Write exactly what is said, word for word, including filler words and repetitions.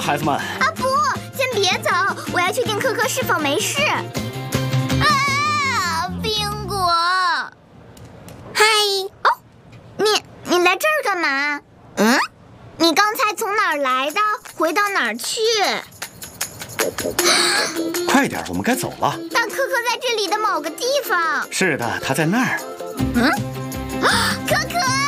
孩子们。 啊不，先别走，我要确定可可是否没事。啊，苹果！嗨，哦，你你来这儿干嘛？嗯，你刚才从哪儿来的？回到哪儿去？ 快点，我们该走了。 但可可在这里的某个地方。 是的，他在那儿。 嗯，可可。